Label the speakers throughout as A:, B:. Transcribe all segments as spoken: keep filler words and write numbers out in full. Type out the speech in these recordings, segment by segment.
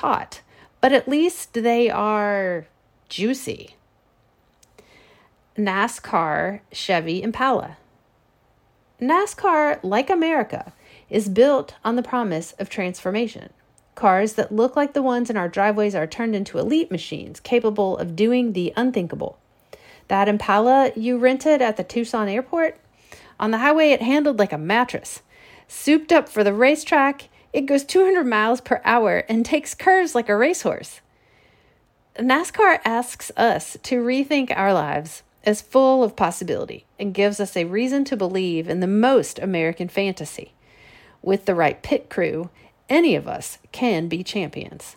A: hot, but at least they are juicy. NASCAR Chevy Impala. NASCAR, like America, is built on the promise of transformation. Cars that look like the ones in our driveways are turned into elite machines capable of doing the unthinkable. That Impala you rented at the Tucson airport? On the highway, it handled like a mattress. Souped up for the racetrack, it goes two hundred miles per hour and takes curves like a racehorse. NASCAR asks us to rethink our lives as full of possibility and gives us a reason to believe in the most American fantasy. With the right pit crew, any of us can be champions.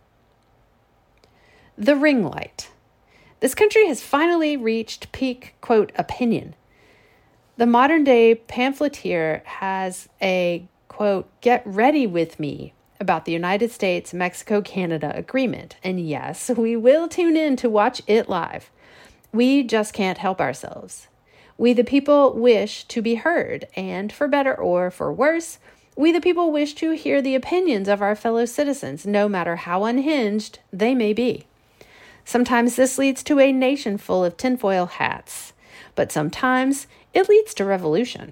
A: The ring light. This country has finally reached peak, quote, opinion. The modern day pamphleteer has a, quote, get ready with me about the United States, Mexico, Canada agreement. And yes, we will tune in to watch it live. We just can't help ourselves. We the people wish to be heard, and for better or for worse, we the people wish to hear the opinions of our fellow citizens, no matter how unhinged they may be. Sometimes this leads to a nation full of tinfoil hats, but sometimes it leads to revolution.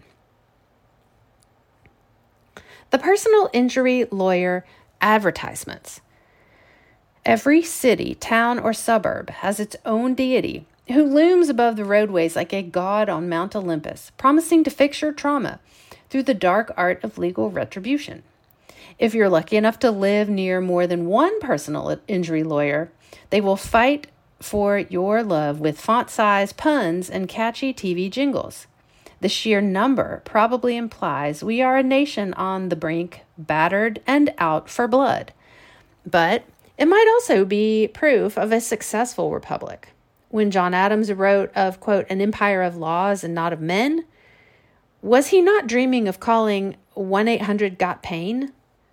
A: The personal injury lawyer advertisements. Every city, town, or suburb has its own deity who looms above the roadways like a god on Mount Olympus, promising to fix your trauma through the dark art of legal retribution. If you're lucky enough to live near more than one personal injury lawyer, they will fight for your love with font-sized puns and catchy T V jingles. The sheer number probably implies we are a nation on the brink, battered and out for blood. But it might also be proof of a successful republic. When John Adams wrote of, quote, an empire of laws and not of men, was he not dreaming of calling one eight hundred got pain?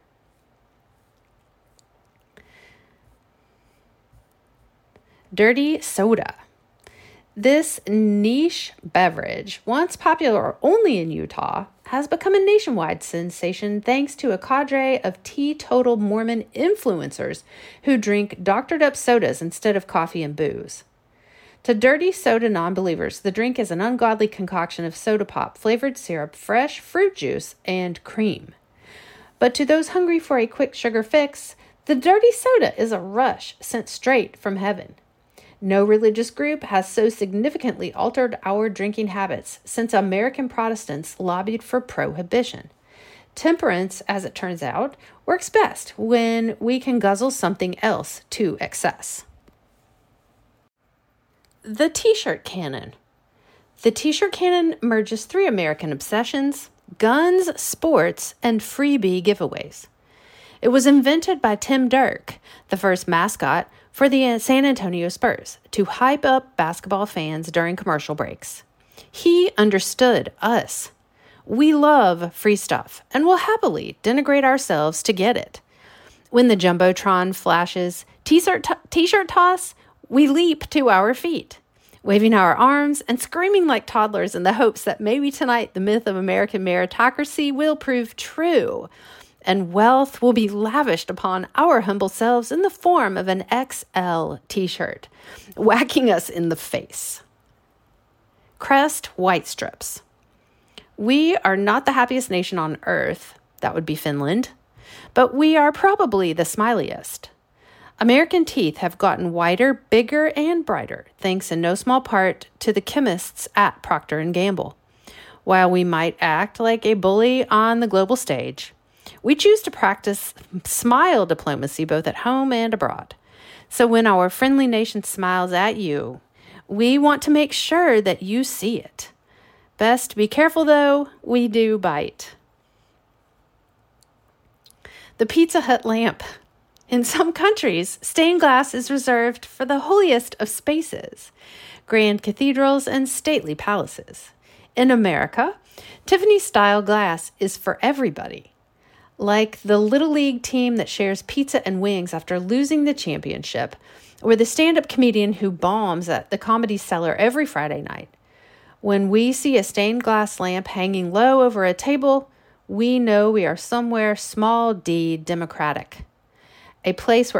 A: Dirty soda. This niche beverage, once popular only in Utah, has become a nationwide sensation thanks to a cadre of teetotal Mormon influencers who drink doctored-up sodas instead of coffee and booze. To dirty soda non-believers, the drink is an ungodly concoction of soda pop, flavored syrup, fresh fruit juice, and cream. But to those hungry for a quick sugar fix, the dirty soda is a rush sent straight from heaven. No religious group has so significantly altered our drinking habits since American Protestants lobbied for prohibition. Temperance, as it turns out, works best when we can guzzle something else to excess. The T-shirt cannon. The T-shirt cannon merges three American obsessions: guns, sports, and freebie giveaways. It was invented by Tim Dirk, the first mascot for the San Antonio Spurs, to hype up basketball fans during commercial breaks. He understood us. We love free stuff and will happily denigrate ourselves to get it. When the Jumbotron flashes t-shirt, t- t-shirt toss, we leap to our feet, waving our arms and screaming like toddlers in the hopes that maybe tonight the myth of American meritocracy will prove true, and wealth will be lavished upon our humble selves in the form of an X L t-shirt, whacking us in the face. Crest white strips. We are not the happiest nation on earth, that would be Finland, but we are probably the smiliest. American teeth have gotten whiter, bigger, and brighter, thanks in no small part to the chemists at Procter and Gamble. While we might act like a bully on the global stage, we choose to practice smile diplomacy both at home and abroad. So when our friendly nation smiles at you, we want to make sure that you see it. Best be careful, though, we do bite. The Pizza Hut lamp. In some countries, stained glass is reserved for the holiest of spaces, grand cathedrals and stately palaces. In America, Tiffany-style glass is for everybody. Like the Little League team that shares pizza and wings after losing the championship, or the stand-up comedian who bombs at the Comedy Cellar every Friday night. When we see a stained glass lamp hanging low over a table, we know we are somewhere small d democratic. a place where